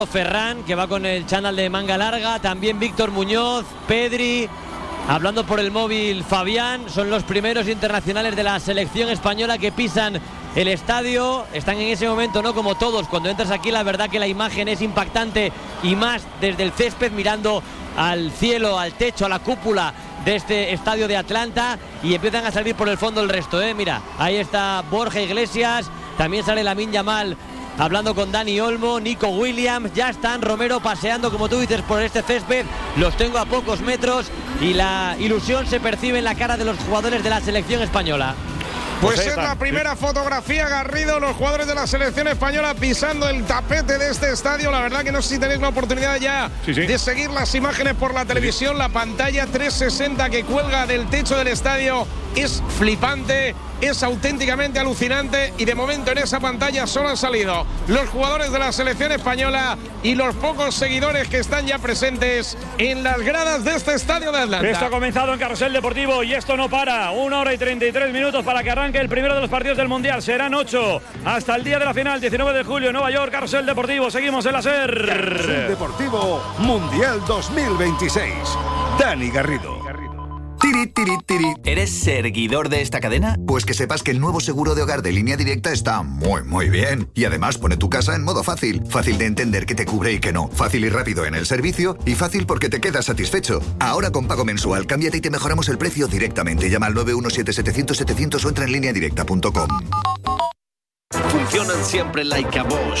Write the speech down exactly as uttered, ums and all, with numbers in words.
Ferran, que va con el chándal de manga larga, también Víctor Muñoz, Pedri, hablando por el móvil Fabián, son los primeros internacionales de la selección española que pisan el estadio, están en ese momento, ¿no? Como todos, cuando entras aquí la verdad que la imagen es impactante y más desde el césped mirando al cielo, al techo, a la cúpula de este estadio de Atlanta y empiezan a salir por el fondo el resto, ¿eh? Mira, ahí está Borja Iglesias, también sale Lamine Yamal hablando con Dani Olmo, Nico Williams, ya están Romero paseando, como tú dices, por este césped, los tengo a pocos metros y la ilusión se percibe en la cara de los jugadores de la selección española. Pues es la primera fotografía, Garrido, los jugadores de la selección española pisando el tapete de este estadio. La verdad que no sé si tenéis la oportunidad ya sí, sí. de seguir las imágenes por la televisión. Sí. La pantalla trescientos sesenta que cuelga del techo del estadio es flipante, es auténticamente alucinante y de momento en esa pantalla solo han salido los jugadores de la selección española y los pocos seguidores que están ya presentes en las gradas de este estadio de Atlanta. Esto ha comenzado en Carrusel Deportivo y esto no para. Una hora y treinta y tres minutos para que arranque el primero de los partidos del Mundial. Serán ocho hasta el día de la final, diecinueve de julio, Nueva York, Carrusel Deportivo. Seguimos en la SER. Carrusel Deportivo Mundial dos mil veintiséis. Dani Garrido. Tiri, tiri, tiri. ¿Eres seguidor de esta cadena? Pues que sepas que el nuevo seguro de hogar de Línea Directa está muy, muy bien. Y además pone tu casa en modo fácil. Fácil de entender que te cubre y que no. Fácil y rápido en el servicio. Y fácil porque te quedas satisfecho. Ahora con pago mensual, cámbiate y te mejoramos el precio directamente. Llama al nueve uno siete setecientos setecientos o entra en línea directa punto com. Funcionan siempre like a Bosch.